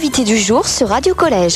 l'invité du jour sur Radio Collège.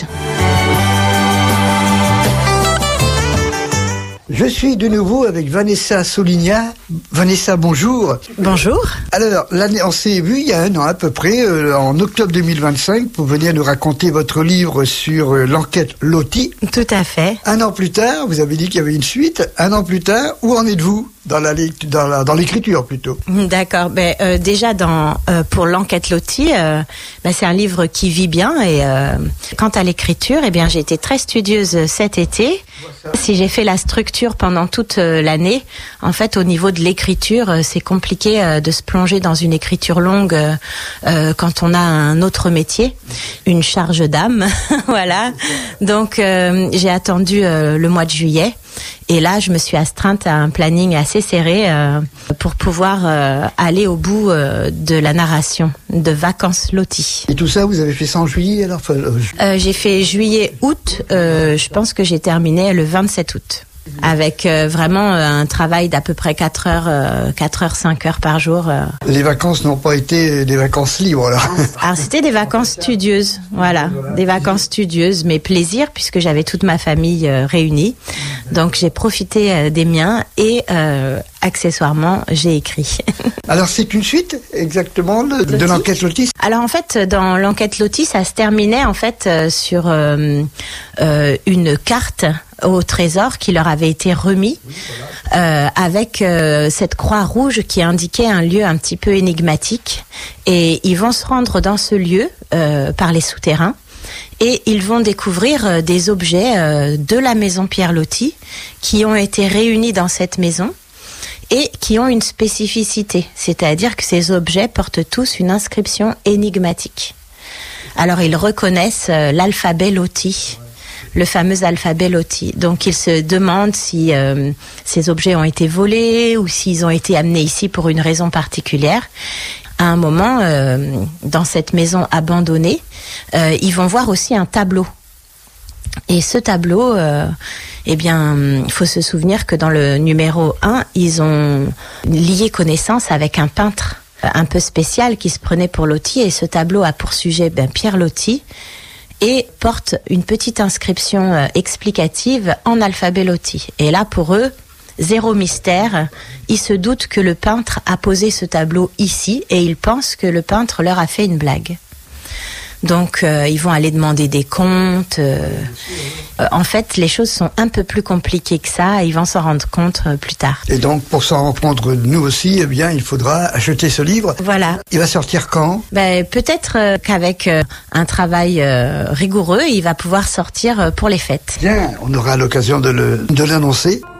Je suis de nouveau avec Vanessa Solignat. Vanessa, bonjour. Bonjour. Alors, on s'est vu il y a un an à peu près, en octobre 2025, pour venir nous raconter votre livre sur l'enquête Loti. Tout à fait. Un an plus tard, vous avez dit qu'il y avait une suite. Un an plus tard, où en êtes-vous dans l'écriture plutôt? D'accord. Déjà pour l'enquête Loti, c'est un livre qui vit bien et quant à l'écriture, j'ai été très studieuse cet été. Si j'ai fait la structure pendant toute l'année, en fait au niveau de l'écriture, c'est compliqué de se plonger dans une écriture longue quand on a un autre métier, une charge d'âme, voilà. Donc j'ai attendu le mois de juillet. Et là, je me suis astreinte à un planning assez serré pour pouvoir aller au bout de la narration de Vacances Loti. Et tout ça, vous avez fait ça en juillet alors? J'ai fait juillet-août. Je pense que j'ai terminé le 27 août. Avec vraiment un travail d'à peu près 4 heures, 5 heures par jour. Les vacances n'ont pas été des vacances libres là. Alors c'était des vacances studieuses, voilà, des vacances studieuses, mais plaisir puisque j'avais toute ma famille réunie. Donc j'ai profité des miens et accessoirement j'ai écrit. Alors c'est une suite exactement de l'enquête Loti. Alors en fait dans l'enquête Loti ça se terminait en fait sur une carte au trésor qui leur avait été remis avec cette croix rouge qui indiquait un lieu un petit peu énigmatique et ils vont se rendre dans ce lieu par les souterrains et ils vont découvrir des objets de la maison Pierre Loti qui ont été réunis dans cette maison et qui ont une spécificité, c'est-à-dire que ces objets portent tous une inscription énigmatique. Alors ils reconnaissent l'alphabet Loti, le fameux alphabet Loti. Donc ils se demandent si ces objets ont été volés ou s'ils ont été amenés ici pour une raison particulière. À un moment, dans cette maison abandonnée, ils vont voir aussi un tableau. Et ce tableau, faut se souvenir que dans le numéro 1, ils ont lié connaissance avec un peintre un peu spécial qui se prenait pour Loti. Et ce tableau a pour sujet Pierre Loti et porte une petite inscription explicative en alphabet Loti. Et là, pour eux, zéro mystère. Ils se doutent que le peintre a posé ce tableau ici et ils pensent que le peintre leur a fait une blague. Donc, ils vont aller demander des comptes. En fait, les choses sont un peu plus compliquées que ça. Et ils vont s'en rendre compte plus tard. Et donc, pour s'en rendre compte, nous aussi, il faudra acheter ce livre. Voilà. Il va sortir quand? Peut-être qu'avec un travail rigoureux, il va pouvoir sortir pour les fêtes. Bien, on aura l'occasion de l'annoncer.